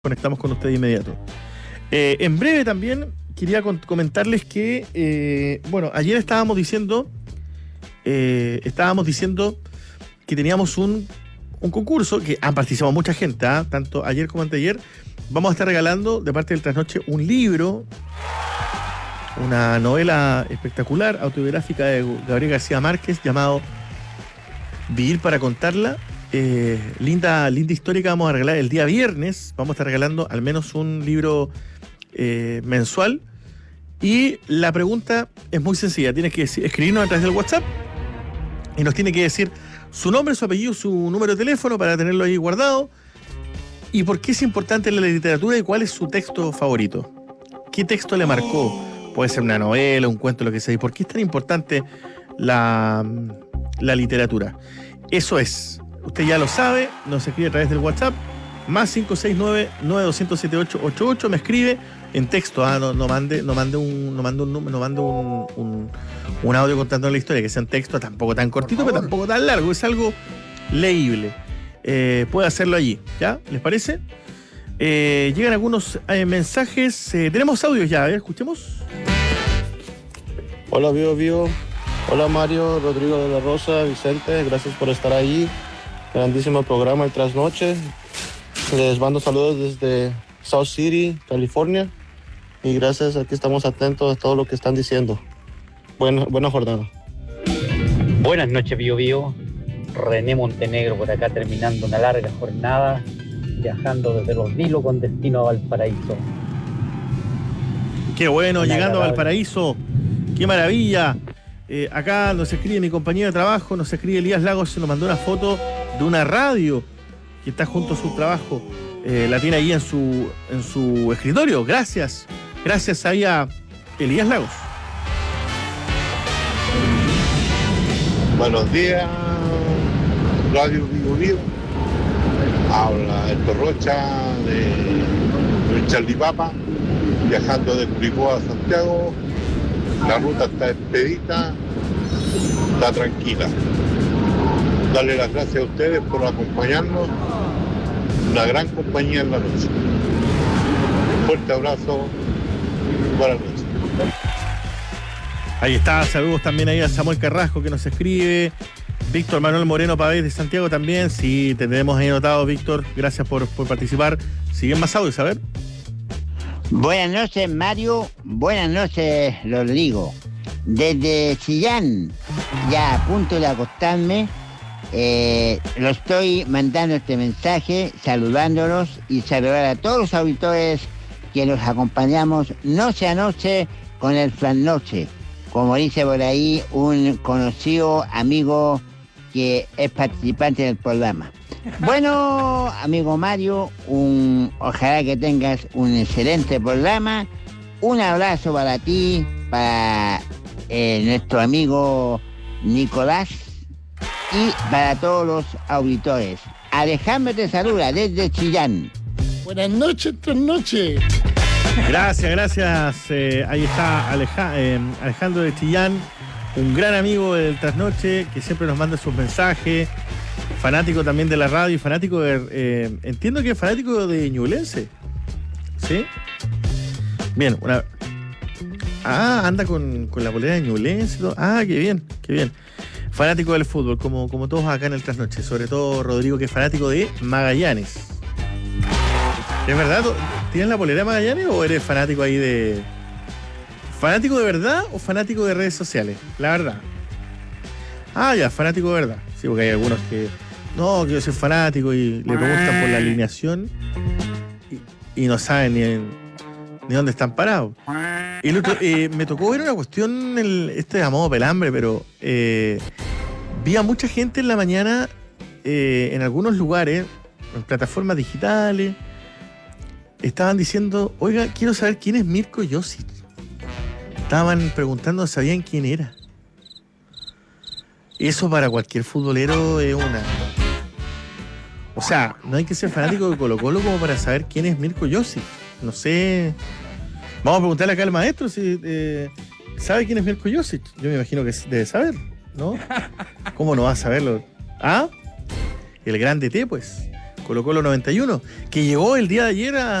Conectamos con usted de inmediato. En breve también quería comentarles que, ayer estábamos diciendo que teníamos un concurso que han participado mucha gente, tanto ayer como anteayer. Vamos a estar regalando de parte del Trasnoche un libro, una novela espectacular, autobiográfica de Gabriel García Márquez, llamado Vivir para contarla. Linda historia que vamos a regalar el día viernes. Vamos a estar regalando al menos un libro mensual. Y la pregunta es muy sencilla. Tienes que escribirnos a través del WhatsApp y nos tiene que decir su nombre, su apellido, su número de teléfono para tenerlo ahí guardado. Y por qué es importante la literatura y cuál es su texto favorito. ¿Qué texto le marcó? Puede ser una novela, un cuento, lo que sea. ¿Y por qué es tan importante la literatura? Eso es. Usted ya lo sabe, nos escribe a través del WhatsApp, más 569-9200-7888, me escribe en texto, no mande un audio contando la historia, que sea en texto, tampoco tan cortito, pero tampoco tan largo, es algo leíble. Puede hacerlo allí, ¿ya? ¿Les parece? Llegan algunos mensajes, tenemos audios ya, a ver, escuchemos. Hola, Bio. Hola, Mario, Rodrigo de la Rosa, Vicente, gracias por estar ahí. Grandísimo programa el Trasnoche. Les mando saludos desde South City, California. Y gracias, aquí estamos atentos a todo lo que están diciendo. Buena jornada. Buenas noches, Bio. René Montenegro por acá terminando una larga jornada, viajando desde Los Vilos con destino a Valparaíso. Qué bueno, llegando a Valparaíso. Qué maravilla. Acá nos escribe mi compañero de trabajo, nos escribe Elías Lagos, se nos mandó una foto de una radio que está junto a su trabajo. La tiene ahí en su escritorio. Gracias ahí a Elías Lagos. Buenos días, Radio Bio. Habla Héctor Rocha de Chalipapa, viajando de Curicó a Santiago. La ruta está expedita, está tranquila. Darle las gracias a ustedes por acompañarnos. Una gran compañía en la noche. Un fuerte abrazo. Buenas noches. Ahí está, saludos también ahí a Samuel Carrasco que nos escribe. Víctor Manuel Moreno Pavés de Santiago también. Sí, te tenemos ahí anotado, Víctor. Gracias por participar. Siguen más audios, a ver. Buenas noches, Mario. Buenas noches, Rodrigo. Desde Chillán, ya a punto de acostarme, lo estoy mandando este mensaje, saludándolos y saludar a todos los auditores que los acompañamos noche a noche con el Trasnoche. Como dice por ahí un conocido amigo que es participante del programa. Bueno, amigo Mario, ojalá que tengas un excelente programa. Un abrazo para ti, para nuestro amigo Nicolás y para todos los auditores. Alejandro te saluda desde Chillán. Buenas noches, Trasnoche. Gracias. Ahí está Alejandro de Chillán, un gran amigo del Trasnoche que siempre nos manda sus mensajes. Fanático también de la radio y fanático de... entiendo que es fanático de Ñublense. ¿Sí? Bien, anda con la polera de Ñublense y todo. Qué bien. Fanático del fútbol, como todos acá en el Trasnoche. Sobre todo Rodrigo, que es fanático de Magallanes. ¿Es verdad? ¿Tienes la polera de Magallanes o eres fanático ahí de... ¿Fanático de verdad o fanático de redes sociales? La verdad. Ya, fanático de verdad. Sí, porque hay algunos que... No, que yo soy fanático y le preguntan por la alineación y no saben ni dónde están parados. El otro, me tocó ver una cuestión, esto es a modo pelambre, pero vi a mucha gente en la mañana en algunos lugares, en plataformas digitales, estaban diciendo, oiga, quiero saber quién es Mirko Josic. Estaban preguntando, ¿sabían quién era? Eso para cualquier futbolero es una... O sea, no hay que ser fanático de Colo-Colo como para saber quién es Mirko Josic. No sé... Vamos a preguntarle acá al maestro si sabe quién es Mirko Josic. Yo me imagino que debe saber, ¿no? ¿Cómo no va a saberlo? El gran DT, pues. Colo Colo 91, que llegó el día de ayer